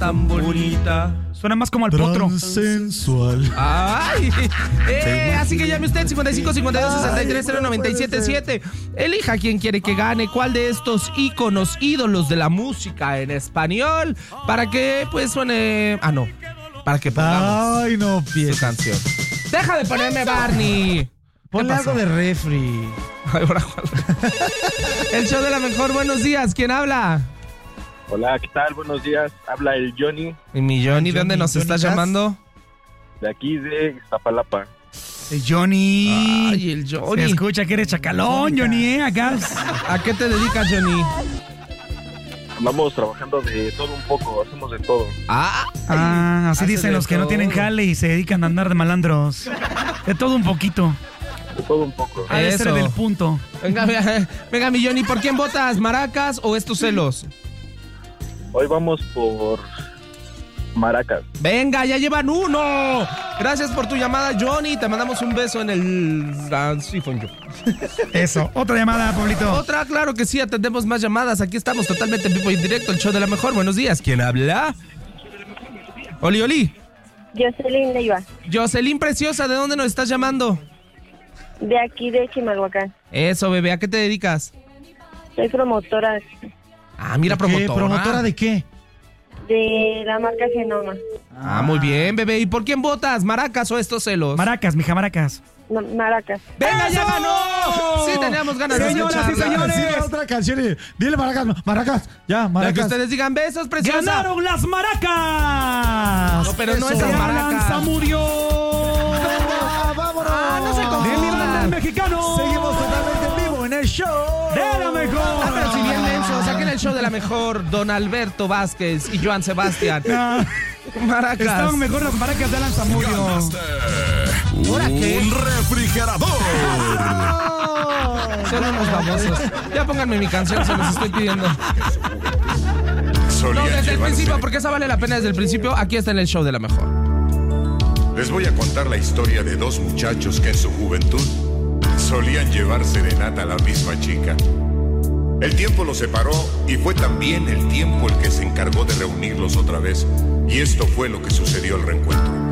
tan bonita. Suena más como al potro. Sensual. Ay, así que llame usted 55 52 63 0977 7. Elija quién quiere que gane, cuál de estos íconos, ídolos de la música en español, para que pues suene. No, para que pongamos. Ay, no, Su canción. Deja de ponerme Barney. Ponle algo de refri. Ay, ahora, el show de la mejor. Buenos días, ¿quién habla? Hola, ¿qué tal? Buenos días. Habla el Johnny, Y mi Johnny, ¿de dónde nos Johnny estás Jazz. llamando? de aquí de Iztapalapa. Johnny. Ay, el Se Johnny. escucha que eres chacalón, Johnny, acá. ¿A qué te dedicas, Johnny? Andamos trabajando de todo un poco, hacemos de todo. Así haces dicen de los que no todo. tienen jale y se dedican a andar de malandros. De todo un poquito. De todo un poco. Ha de ser Eso. del punto. Venga, mi Johnny, ¿por quién votas? ¿Maracas o es tus celos? Hoy vamos por Maracas. Venga, ya llevan uno. Gracias por tu llamada, Johnny. Te mandamos un beso en el sifón. Eso. Otra llamada, Pablito. Otra, claro que sí, atendemos más llamadas. Aquí estamos totalmente en vivo y en directo, el show de la mejor. Buenos días. ¿Quién habla? Oli, Oli. Jocelyn Leiva, Jocelyn Preciosa, ¿de dónde nos estás llamando? de aquí de Chimalhuacán. Eso, bebé, ¿a qué te dedicas? Soy promotora Mira, ¿Qué? promotora. ¿Promotora de qué? de la marca Genoma. Muy bien, bebé. ¿Y por quién votas? ¿Maracas o estos celos? Maracas, mija, Maracas. Maracas. ¡Venga, ya ¡Eso! ganó! Sí, teníamos ganas de Señoras y escucharla. señores. Sí, otra canción. Dile Maracas, Maracas. Ya, Para que Maracas. ustedes digan besos, preciosa. ¡Ganaron las Maracas! No, pero no Eso. esas Alan maracas. Zamurió. ¡Vámonos! no se De mi banda el mexicano. Seguimos totalmente en vivo en el show De la mejor. Pero si bien denso, saquen el show de la mejor, Don Alberto Vázquez y Joan Sebastián. Maracas. Estaban mejor las Maracas de Alan Zamudio. ¿Ahora qué? Un refrigerador. Son unos famosos. Ya pónganme mi canción, se los estoy pidiendo. No, Solían desde el llevarse- principio, porque esa vale la pena desde el principio. Aquí está en el show de la mejor. Les voy a contar la historia de dos muchachos que en su juventud solían llevar serenata a la misma chica. El tiempo los separó y fue también el tiempo el que se encargó de reunirlos otra vez. Y esto fue lo que sucedió al reencuentro.